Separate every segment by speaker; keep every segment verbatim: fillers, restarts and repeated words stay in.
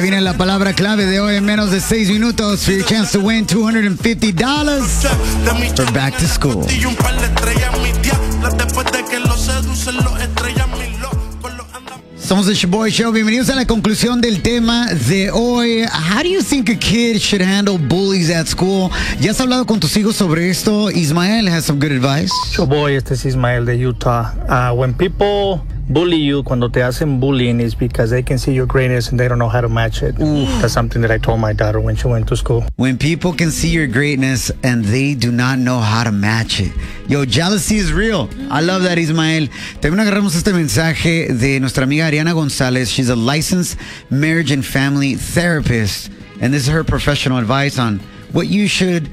Speaker 1: Viene la palabra clave de hoy en menos de seis minutos for your chance to win two hundred fifty dollars for back to school. Somos el Shaboy Show. Bienvenidos a la conclusión del tema de hoy. How do you think a kid should handle bullies at school? ¿Ya has hablado con tus hijos sobre esto? Ismael has some good advice.
Speaker 2: Shaboy, este es Ismael de Utah. Uh, when people bully you, cuando te hacen bullying, is because they can see your greatness and they don't know how to match it. Ooh. That's something that I told my daughter when she went to school.
Speaker 1: When people can see your greatness and they do not know how to match it. Yo, jealousy is real. I love that, Ismael. También agarramos este mensaje de nuestra amiga Ariana Gonzalez. She's a licensed marriage and family therapist. And this is her professional advice on what you should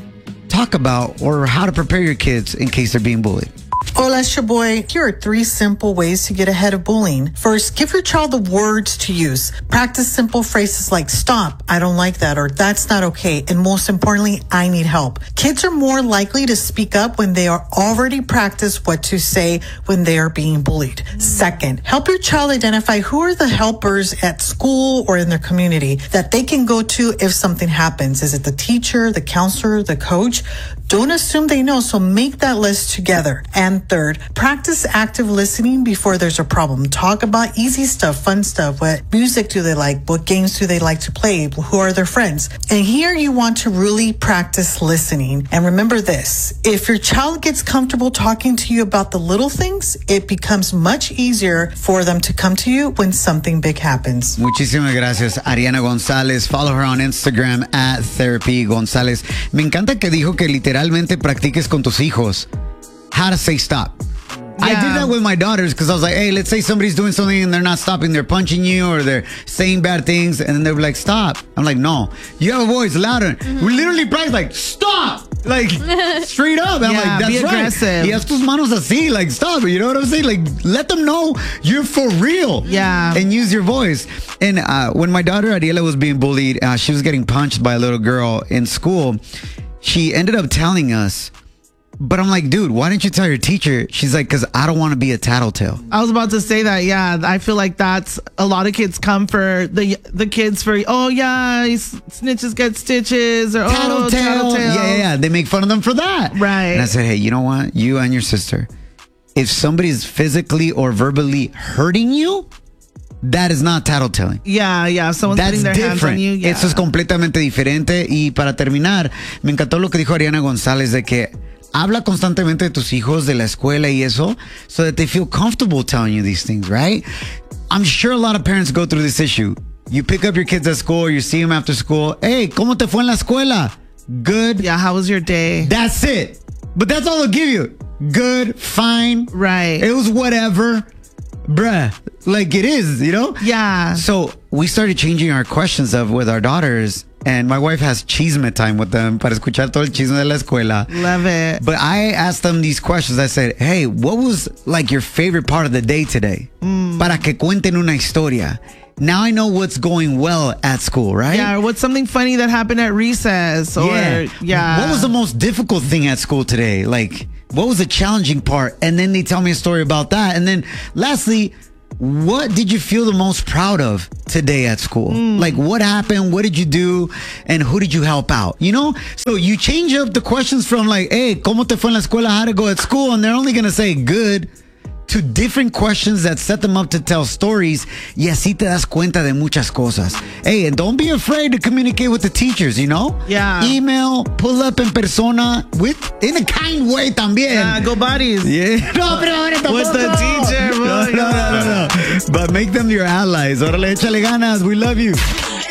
Speaker 1: talk about or how to prepare your kids in case they're being bullied.
Speaker 3: Hola, Shaboy. Here are three simple ways to get ahead of bullying. First, give your child the words to use. Practice simple phrases like stop, I don't like that, or that's not okay, and most importantly, I need help. Kids are more likely to speak up when they are already practiced what to say when they are being bullied. Second, help your child identify who are the helpers at school or in their community that they can go to if something happens. Is it the teacher, the counselor, the coach? Don't assume they know, so make that list together. And third, practice active listening before there's a problem. Talk about easy stuff, fun stuff. What music do they like? What games do they like to play? Who are their friends? And here you want to really practice listening. And remember this, if your child gets comfortable talking to you about the little things, it becomes much easier for them to come to you when something big happens.
Speaker 1: Muchísimas gracias, Ariana Gonzalez. Follow her on Instagram at Therapy Gonzalez. Me encanta que dijo que literalmente practiques con tus hijos how to say stop. Yeah. I did that with my daughters because I was like, hey, let's say somebody's doing something and they're not stopping. They're punching you or they're saying bad things. And then they were like, stop. I'm like, no, you have a voice louder. Mm-hmm. We literally practice like, stop. Like, straight up. I'm
Speaker 4: yeah,
Speaker 1: like, that's
Speaker 4: be
Speaker 1: right.
Speaker 4: Aggressive.
Speaker 1: Y haz tus manos así, like, stop. You know what I'm saying? Like, let them know you're for real.
Speaker 4: Yeah.
Speaker 1: And use your voice. And uh, when my daughter Ariela was being bullied, uh, she was getting punched by a little girl in school. She ended up telling us, but I'm like, dude, why didn't you tell your teacher? She's like, because I don't want to be a tattletale.
Speaker 4: I was about to say that. Yeah, I feel like that's a lot of kids come for the the kids for, oh, yeah, snitches get stitches or
Speaker 1: tattletale.
Speaker 4: oh, tattletale.
Speaker 1: Yeah, yeah, yeah. They make fun of them for that.
Speaker 4: Right.
Speaker 1: And I said, hey, you know what? You and your sister, if somebody's physically or verbally hurting you, that is not tattletelling.
Speaker 4: Yeah, yeah. Someone's
Speaker 1: That's
Speaker 4: putting their
Speaker 1: different.
Speaker 4: hands on you. Yeah.
Speaker 1: Eso es completamente diferente. Y para terminar, me encantó lo que dijo Ariana González de que habla constantemente de tus hijos, de la escuela y eso, so that they feel comfortable telling you these things, right? I'm sure a lot of parents go through this issue. You pick up your kids at school, or you see them after school. Hey, ¿cómo te fue en la escuela? Good.
Speaker 4: Yeah, how was your day?
Speaker 1: That's it. But that's all they'll give you. Good, fine.
Speaker 4: Right.
Speaker 1: It was whatever. Bruh, like it is, you know?
Speaker 4: Yeah.
Speaker 1: So we started changing our questions of with our daughters, and my wife has chisme time with them para escuchar todo el chisme de la escuela.
Speaker 4: Love it.
Speaker 1: But I asked them these questions. I said, hey, what was like your favorite part of the day today? Mm. Para que cuenten una historia. Now I know what's going well at school, right?
Speaker 4: Yeah, or what's something funny that happened at recess? Or,
Speaker 1: yeah.
Speaker 4: yeah.
Speaker 1: What was the most difficult thing at school today? Like, what was the challenging part? And then they tell me a story about that. And then lastly, what did you feel the most proud of today at school? Mm. Like, what happened? What did you do? And who did you help out? You know? So you change up the questions from like, hey, ¿cómo te fue en la escuela? How to go at school? And they're only going to say good, to different questions that set them up to tell stories. Y así te das cuenta de muchas cosas. Hey, and don't be afraid to communicate with the teachers, you know?
Speaker 4: Yeah.
Speaker 1: Email, pull up en persona, with in a kind way también.
Speaker 4: Yeah, go buddies.
Speaker 1: Yeah. No, pero ahora tampoco.
Speaker 4: With the teacher.
Speaker 1: No, no, no, no, no. But make them your allies. Órale, échale ganas. We love you.